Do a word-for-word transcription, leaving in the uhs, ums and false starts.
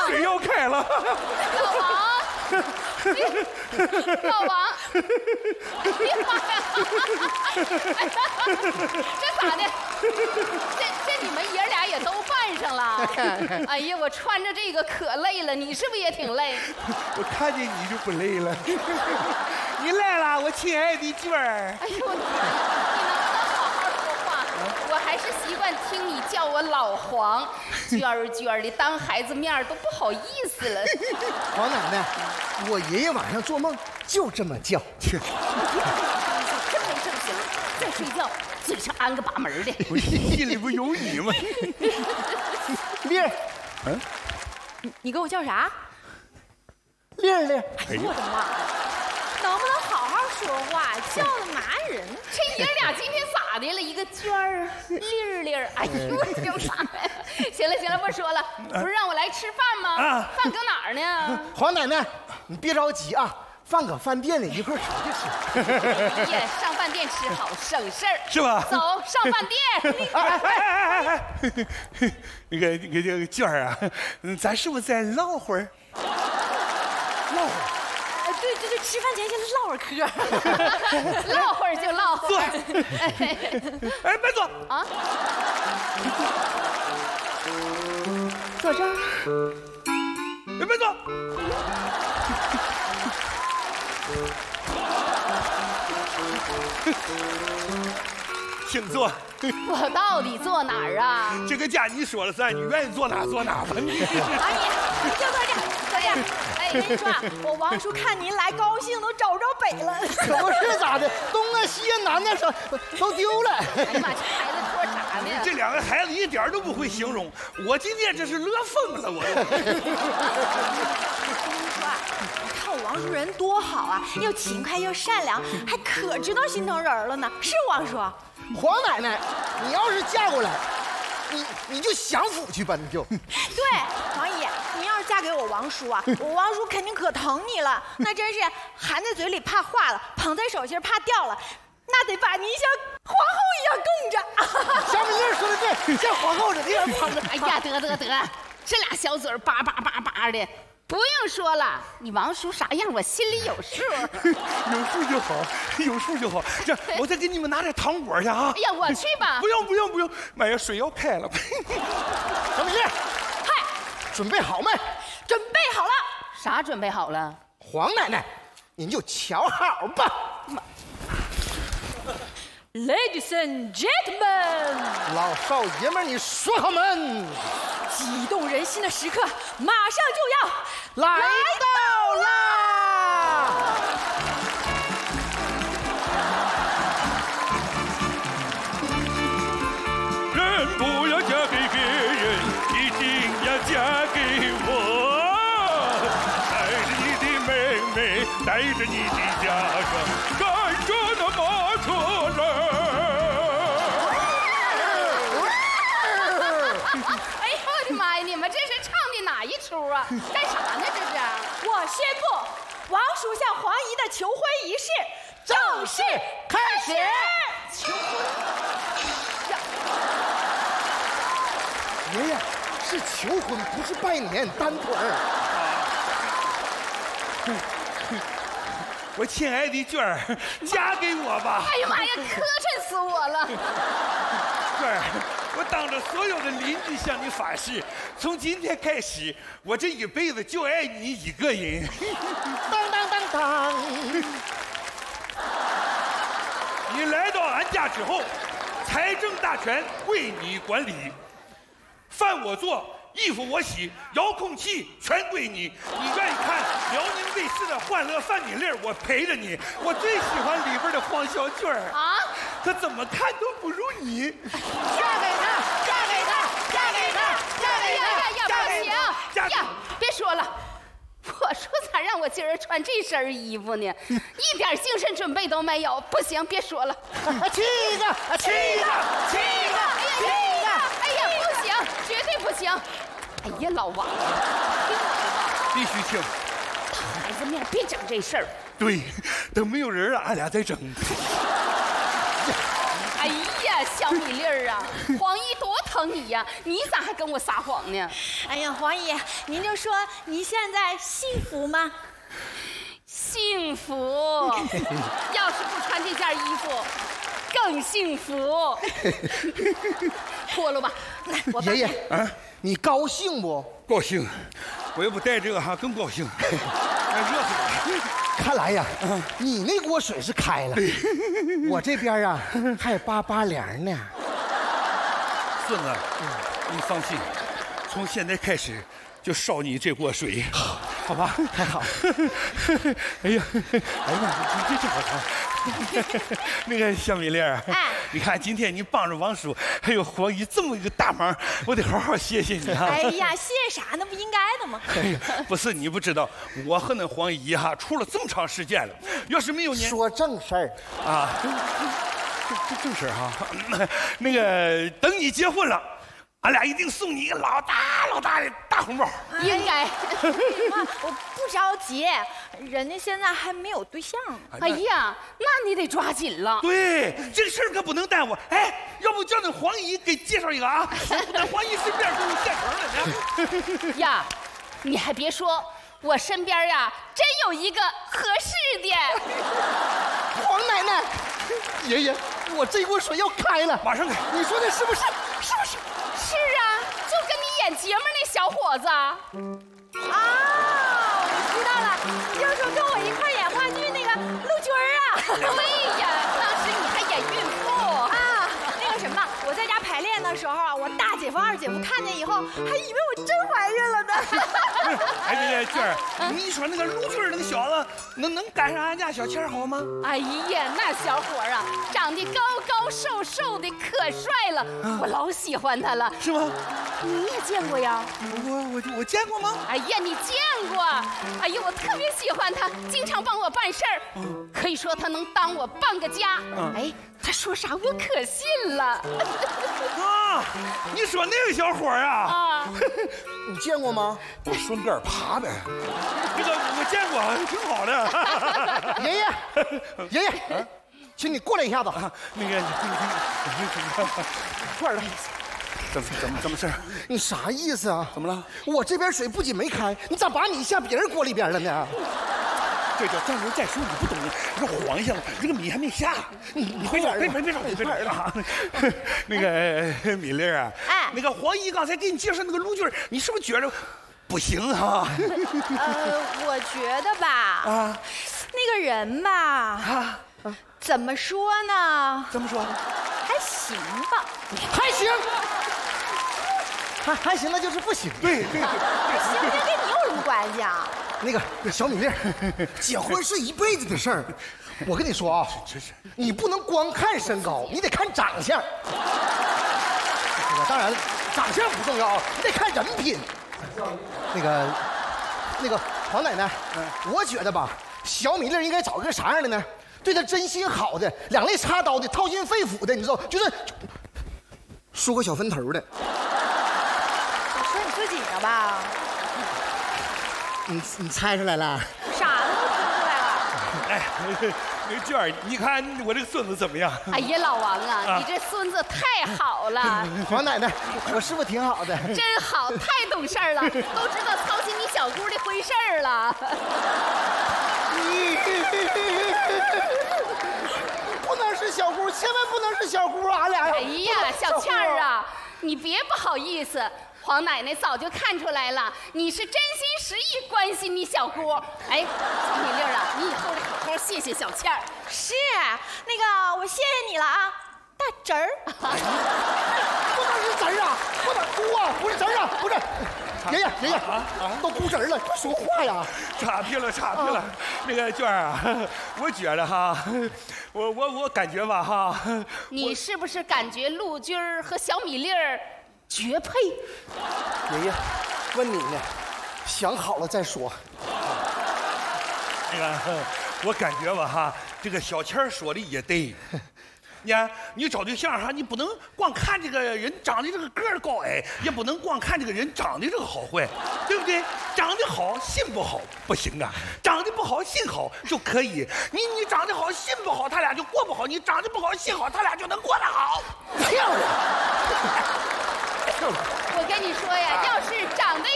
水要开了。 老王，老王，哎呀妈呀！这咋的？这这你们爷俩也都扮上了？哎呀，我穿着这个可累了，你是不是也挺累？ 我看见你就不累了。你来了，我亲爱的娟儿。 哎呦，你能不能好好说话？我还是习惯听你叫我老黄，娟儿娟儿的，当孩子面都不好意思了。 黄奶奶，我爷爷晚上做梦就这么叫。 真没正形，再睡觉嘴上安个把门的。 我心里不有你吗？ 丽儿， 嗯， 你你给我叫啥？ 丽儿丽儿， 哎呦我的妈呀！能不能好好说话？叫的麻人。 这爷俩今天咋的了？一个娟儿，丽儿丽儿，哎呦，我听啥呀？行了行了，不说了，不是让我来吃饭吗？ 啊饭搁哪儿呢？ 黄奶奶，你别着急啊，饭搁饭店里，一会儿出去吃。 哎呀，上饭店吃好省事儿， 是吧？ 走上饭店。 哎哎哎哎哎！那个那个这个娟儿啊，咱是不是再唠会儿？ 唠会儿。 哎，对对对，吃饭前先唠会儿嗑。 唠会儿就唠会坐儿。。 哎，别坐啊！ 坐这儿。 别别坐。请坐。 我到底坐哪儿啊？ 这个家你说了算，你愿意坐哪坐哪吧。你阿姨，你就坐这儿，坐这儿。哎，跟你说啊，我王叔看您来高兴，都找不着北了。 可不是咋的，东啊西啊南啊上都丢了。 哎呀妈，这孩子说啥呢？ 这两个孩子一点都不会形容，我今天这是乐疯了，我。 说啊，你看我王叔人多好啊，又勤快又善良，还可知道心疼人了呢。是王叔？ 黄奶奶，你要是嫁过来，你你就享福去吧，你就。 对，王姨，你要是嫁给我王叔啊，我王叔肯定可疼你了，那真是含在嘴里怕化了，捧在手心怕掉了，那得把您像皇后一样供着。 小美丽说的对，像皇后似的，一人捧着。 哎呀，得得得，这俩小嘴儿叭叭叭叭的，不用说了，你王叔啥样我心里有数。 有数就好，有数就好。这样，我再给你们拿点糖果去啊。 哎呀，我去吧不。用不用不用，妈呀，水要开了。 小美丽， 嗨， 准备好没？ 准备好了。 啥准备好了？ 黄奶奶，您就瞧好吧。 Ladies and gentlemen， 老少爷们儿，你说好门。 激动人心的时刻马上就要来到啦！ 人不要嫁给别人，一定要嫁给我。带着你的妹妹，带着你的家乡，赶着那马车来。 哎呦我的妈呀！你们这是唱的哪一出啊？干啥呢？这是？ 我宣布，王叔向黄姨的求婚仪式正式开始。 求婚？ 爷爷是求婚，不是拜年单腿儿。 我亲爱的娟儿，嫁给我吧！ 哎呀妈呀，磕碜死我了！ 娟儿，我当着所有的邻居向你发誓，从今天开始，我这一辈子就爱你一个人。 当当当当！ 你来到俺家之后，财政大权归你管理，饭我做，衣服我洗，遥控器全归你。你愿意看辽宁卫视的《欢乐饭米粒》，我陪着你。我最喜欢里边的黄小娟儿啊， 可怎么看都不如你。 嫁给他，嫁给他，嫁给他，嫁给呀呀他， 呀， 嫁不给他。 行呀！别说了，我说咋让我今儿穿这身衣服呢？一点精神准备都没有。不行，别说了。 七个，七个，七个，七个！ 哎呀，不行，绝对不行！哎呀，老王，听我的吧， 必须听。 孩子面别整这事儿。 对，等没有人了，俺俩再整。 哎呀， 呀，小米粒儿啊，黄姨多疼你呀，你咋还跟我撒谎呢？ 哎呀，黄姨，您就说您现在幸福吗？ 幸福，要是不穿这件衣服，更幸福。脱了吧，来，我爷爷，啊，你高兴不？ 高兴，我要不带这个哈更高兴，哎，热死我！ 看来呀，你那锅水是开了，我这边啊还扒扒凉呢。 孙子，你放心，从现在开始就烧你这锅水，好吧？ 还好。 哎呀，哎呀妈，这这好疼！那个小米粒儿， 哎， 你看今天你帮着王叔还有黄姨这么一个大忙，我得好好谢谢你啊！ 哎呀，谢谢啥？那不应该的吗？ 哎呀，不是你不知道，我和那黄姨哈处了这么长时间了，要是没有你说正事儿啊，这这正事儿哈，那个等你结婚了。俺俩一定送你一个老大老大的大红包， 应该。 妈，我不着急，人家现在还没有对象呢。 哎呀，那你得抓紧了。 对，这个事儿可不能耽误。哎，要不叫那黄姨给介绍一个啊？那黄姨身边都有现成的呢。 呀，你还别说，我身边呀真有一个合适的。 黄奶奶，爷爷，我这锅水要开了， 马上开。 你说的是不是？是不是？ 是啊，就跟你演节目那小伙子。 啊，我知道了，你就说跟我一块演话剧那个陆军儿啊。 对呀，当时你还演孕妇啊。那个什么，我在家排练的时候啊，我大姐夫、二姐夫看见以后，还以为我真怀孕了呢。 哎，那个娟儿，你说那个陆军那个小子，能能赶上俺家小倩好吗？ 哎呀，那小伙啊，长得高高瘦瘦的，可帅了，我老喜欢他了。 是吗？ 你也见过呀？ 我我我见过吗？ 哎呀，你见过？哎呀，我特别喜欢他，经常帮我办事儿，可以说他能当我半个家。哎，他说啥我可信了。 啊，你说那个小伙啊？ 啊， 你见过吗？ 我顺便爬呗。这个我见过，挺好的。 爷爷，爷爷，请你过来一下子。 那个， 快点来。 怎么怎么怎么事？ 你啥意思啊？ 怎么了？ 我这边水不仅没开，你咋把你下别人锅里边了呢？ 这叫站着再说，你不懂。你说黄下了，这个米还没下。你你别别别别别别别啊！那个米粒儿啊， 哎， 那个黄姨刚才给你介绍那个陆军，你是不是觉得不行啊？ 呃，我觉得吧，啊，那个人吧，啊，怎么说呢？ 怎么说？ 还行吧， 还行。还还行，那就是不行。 对对对， 行不行跟你有什么关系啊？ 那个小米粒，结婚是一辈子的事儿。我跟你说啊，你不能光看身高，你得看长相。当然了，长相不重要，你得看人品。那个，那个黄奶奶，我觉得吧，小米粒应该找个啥样的呢？对她真心好的，两肋插刀的，掏心肺腑的，你知道，就是梳个小分头的。 说你自己的吧？ 你你猜出来了？ 啥都听出来了。 哎，那个娟儿，你看我这个孙子怎么样？ 哎呀，老王啊，你这孙子太好了。 黄奶奶，我是不是挺好的？ 真好，太懂事儿了，都知道操心你小姑的婚事儿了。 不能是小姑，千万不能是小姑，俺俩。 哎呀，小倩儿啊，你别不好意思。黄奶奶早就看出来了，你是真心实意关心你小姑。哎，小米粒儿啊，你以后得好好谢谢小倩儿。 是，那个我谢谢你了啊，大侄儿。 不能是侄儿啊，不能姑啊，不是侄儿啊，不是。爷爷爷爷啊啊，都姑侄儿了，快说话呀！ 差评了，差评了。那个娟儿啊，我觉得哈，我我我感觉吧哈， 你是不是感觉陆军儿和小米粒儿绝配？ 爷爷，问你呢，想好了再说。 那个，我感觉吧哈，这个小倩儿说的也对。 你看你找对象哈，你不能光看这个人长得这个个儿高矮，也不能光看这个人长得这个好坏，对不对？长得好心不好不行啊，长得不好心好就可以。你你长得好心不好，他俩就过不好；你长得不好心好，他俩就能过得好。 漂亮。 我跟你说呀，要是长得